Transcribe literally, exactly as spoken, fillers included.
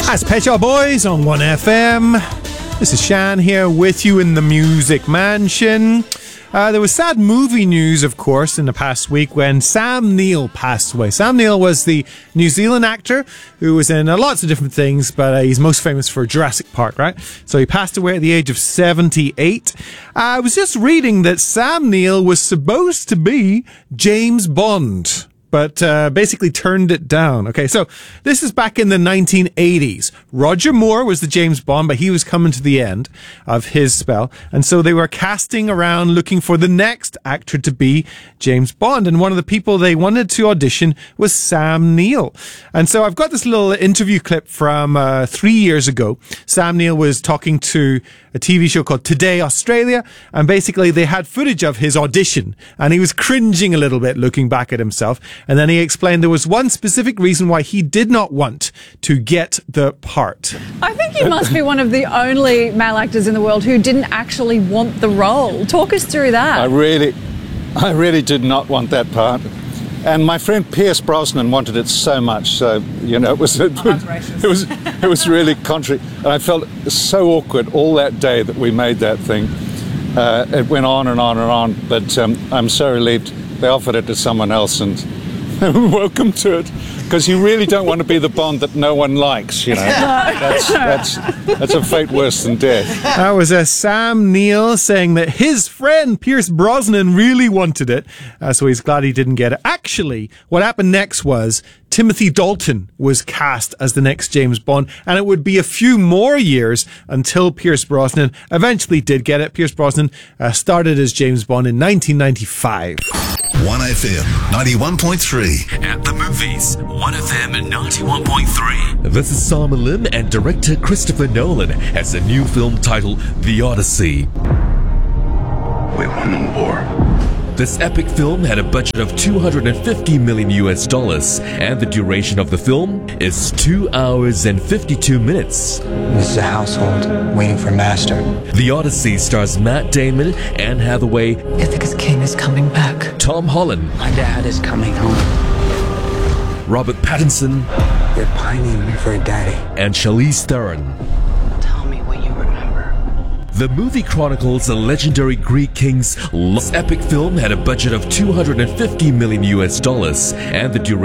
That's Pet Shop Boys on one F M. This is Shan here with you in the Music Mansion. Uh, there was sad movie news, of course, in the past week when Sam Neill passed away. Sam Neill was the New Zealand actor who was in uh, lots of different things, but uh, he's most famous for Jurassic Park, right? So he passed away at the age of seventy-eight. Uh, I was just reading that Sam Neill was supposed to be James Bond, but uh, basically turned it down. Okay, so this is back in the nineteen eighties. Roger Moore was the James Bond, but he was coming to the end of his spell. And so they were casting around looking for the next actor to be James Bond. And one of the people they wanted to audition was Sam Neill. And so I've got this little interview clip from uh, three years ago. Sam Neill was talking to a T V show called Today Australia, and basically they had footage of his audition, and he was cringing a little bit looking back at himself. And then he explained there was one specific reason why he did not want to get the part. I think you must be one of the only male actors in the world who didn't actually want the role. Talk us through that. I really, I really did not want that part. And my friend Pierce Brosnan wanted it so much, so, you know, it was, it, oh, it was, it was really contrary. And I felt so awkward all that day that we made that thing. Uh, it went on and on and on, but um, I'm so relieved they offered it to someone else, and welcome to it, because you really don't want to be the Bond that no one likes, you know. That's, that's, that's a fate worse than death. That was a Sam Neill saying that his friend Pierce Brosnan really wanted it, uh, so he's glad he didn't get it. Actually, what happened next was Timothy Dalton was cast as the next James Bond, and it would be a few more years until Pierce Brosnan eventually did get it. Pierce Brosnan uh, started as James Bond in nineteen ninety-five. one F M ninety-one point three. At the movies, one F M ninety-one point three. This is Simon Lim, and director Christopher Nolan has a new film titled The Odyssey. We won the war. This epic film had a budget of two hundred fifty million U S dollars, and the duration of the film is two hours and fifty-two minutes. This is a household waiting for master. The Odyssey stars Matt Damon, Anne Hathaway, Ithaca's king is coming back. Tom Holland, My dad is coming home. Robert Pattinson, They're pining for a daddy. and Charlize Theron. Tell me what you remember. The movie chronicles a legendary Greek king's lost. Epic film had a budget of two hundred fifty million U S dollars, and the duration